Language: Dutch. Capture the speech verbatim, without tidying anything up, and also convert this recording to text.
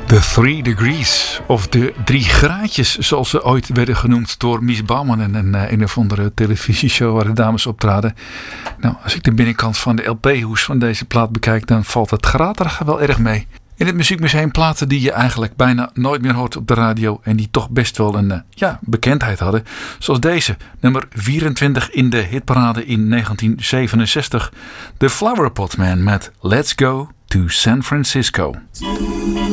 The Three Degrees, of de drie graadjes, zoals ze ooit werden genoemd door Mies Bouwman in een, uh, een of andere televisieshow waar de dames optraden. Nou, als ik de binnenkant van de L P-hoes van deze plaat bekijk, dan valt het graterige wel erg mee. In het Muziekmuseum platen die je eigenlijk bijna nooit meer hoort op de radio en die toch best wel een uh, ja, bekendheid hadden. Zoals deze, nummer vierentwintig in de hitparade in negentien zevenenzestig. The Flower Pot Man met Let's Go to San Francisco.